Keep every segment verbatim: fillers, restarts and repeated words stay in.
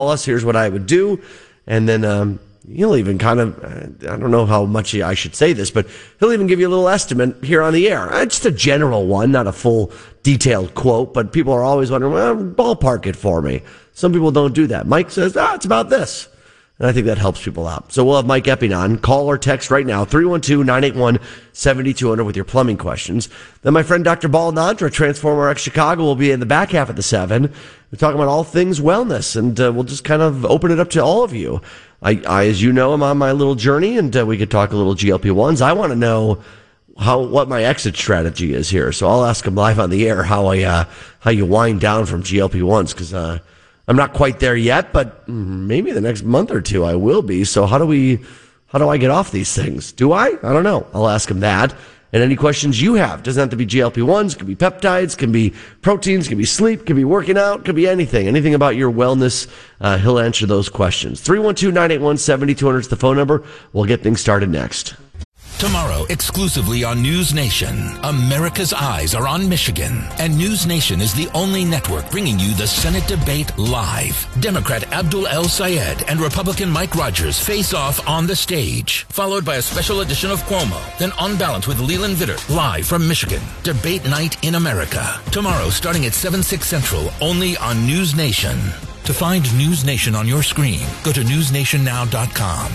us, here's what I would do. And then um, he'll even kind of, I don't know how much I should say this, but he'll even give you a little estimate here on the air. Uh, just a general one, not a full detailed quote, but people are always wondering, well, ballpark it for me. Some people don't do that. Mike says, ah, it's about this. And I think that helps people out. So we'll have Mike Epping on. Call or text right now, three one two, nine eight one, seven two zero zero with your plumbing questions. Then my friend Doctor Bal Nadra, Transformer X Chicago, will be in the back half of the seven. We're talking about all things wellness, and uh, we'll just kind of open it up to all of you. I, I as you know, I'm on my little journey, and uh, we could talk a little G L P ones. I want to know how what my exit strategy is here. So I'll ask him live on the air how I uh, how you wind down from G L P ones, because uh, I'm not quite there yet, but maybe the next month or two I will be. So how do we, how do I get off these things? Do I? I don't know. I'll ask him that. And any questions you have, doesn't have to be G L P ones, can be peptides, can be proteins, can be sleep, can be working out, can be anything. Anything about your wellness, uh, he'll answer those questions. three one two, nine eight one, seven two zero zero is the phone number. We'll get things started next. Tomorrow, exclusively on News Nation, America's eyes are on Michigan, and News Nation is the only network bringing you the Senate debate live. Democrat Abdul El Sayed and Republican Mike Rogers face off on the stage, followed by a special edition of Cuomo, then On Balance with Leland Vittert, live from Michigan. Debate night in America. Tomorrow, starting at seven, six Central, only on News Nation. To find News Nation on your screen, go to news nation now dot com.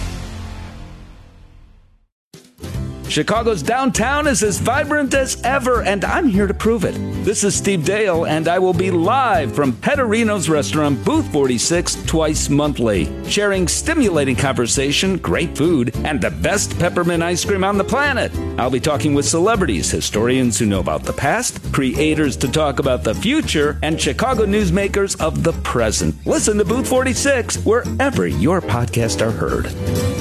Chicago's downtown is as vibrant as ever, and I'm here to prove it. This is Steve Dale, and I will be live from Pettorino's restaurant, Booth forty-six, twice monthly, sharing stimulating conversation, great food, and the best peppermint ice cream on the planet. I'll be talking with celebrities, historians who know about the past, creators to talk about the future, and Chicago newsmakers of the present. Listen to Booth forty-six wherever your podcasts are heard.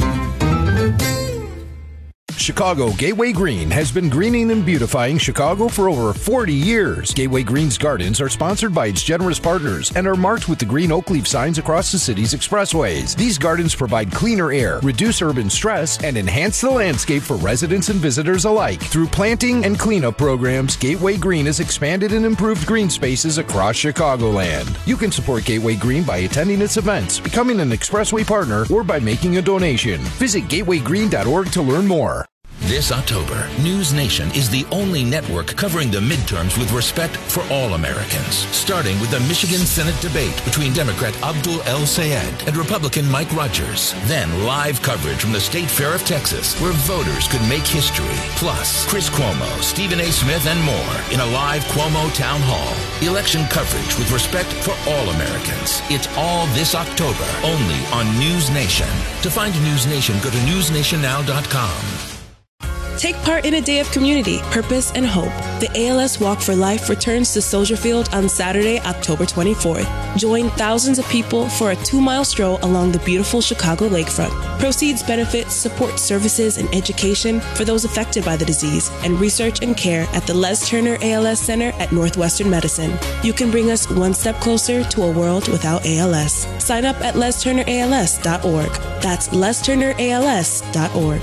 Chicago Gateway Green has been greening and beautifying Chicago for over forty years. Gateway Green's gardens are sponsored by its generous partners and are marked with the green oak leaf signs across the city's expressways. These gardens provide cleaner air, reduce urban stress, and enhance the landscape for residents and visitors alike. Through planting and cleanup programs, Gateway Green has expanded and improved green spaces across Chicagoland. You can support Gateway Green by attending its events, becoming an expressway partner, or by making a donation. Visit gateway green dot org to learn more. This October, News Nation is the only network covering the midterms with respect for all Americans, starting with the Michigan Senate debate between Democrat Abdul El Sayed and Republican Mike Rogers. Then live coverage from the State Fair of Texas, where voters could make history. Plus, Chris Cuomo, Stephen A. Smith, and more in a live Cuomo Town Hall. Election coverage with respect for all Americans. It's all this October, only on News Nation. To find News Nation, go to news nation now dot com. Take part in a day of community, purpose, and hope. The A L S Walk for Life returns to Soldier Field on Saturday, October twenty-fourth. Join thousands of people for a two-mile stroll along the beautiful Chicago lakefront. Proceeds benefit support services and education for those affected by the disease and research and care at the Les Turner A L S Center at Northwestern Medicine. You can bring us one step closer to a world without A L S. Sign up at les turner a l s dot org. That's les turner a l s dot org.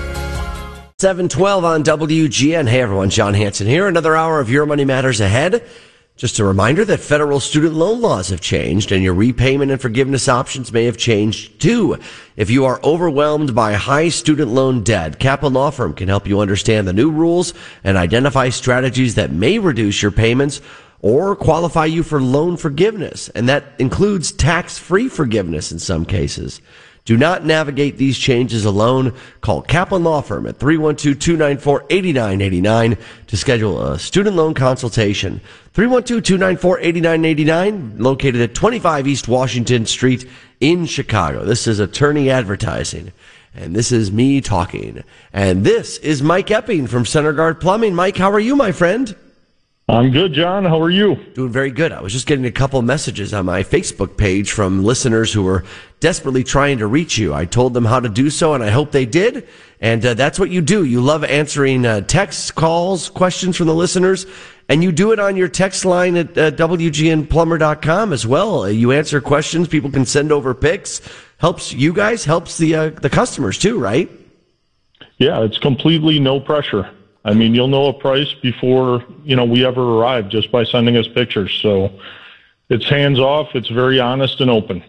seven twelve on W G N. Hey everyone, John Hanson here. Another hour of Your Money Matters ahead. Just a reminder that federal student loan laws have changed and your repayment and forgiveness options may have changed too. If you are overwhelmed by high student loan debt, Kaplan Law Firm can help you understand the new rules and identify strategies that may reduce your payments or qualify you for loan forgiveness. And that includes tax-free forgiveness in some cases. Do not navigate these changes alone. Call Kaplan Law Firm at three one two, two nine four, eight nine eight nine to schedule a student loan consultation. three one two, two nine four, eight nine eight nine, located at twenty-five East Washington Street in Chicago. This is attorney advertising, and this is me talking. And this is Mike Epping from Center Guard Plumbing. Mike, how are you, my friend? I'm good, John. How are you? Doing very good. I was just getting a couple messages on my Facebook page from listeners who were desperately trying to reach you. I told them how to do so, and I hope they did. And uh, that's what you do. You love answering uh, texts, calls, questions from the listeners, and you do it on your text line at uh, w g n plumber dot com as well. Uh, you answer questions. People can send over pics. Helps you guys, helps the uh, the customers too, right? Yeah, it's completely no pressure. I mean, you'll know a price before, you know, we ever arrive just by sending us pictures. So It's hands off. It's very honest and open.